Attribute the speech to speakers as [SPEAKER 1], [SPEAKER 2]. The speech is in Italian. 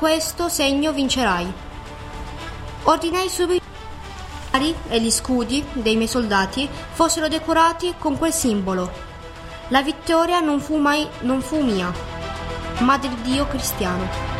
[SPEAKER 1] questo segno vincerai. Ordinai subito che e gli scudi dei miei soldati fossero decorati con quel simbolo. La vittoria non fu mia, ma del Dio cristiano.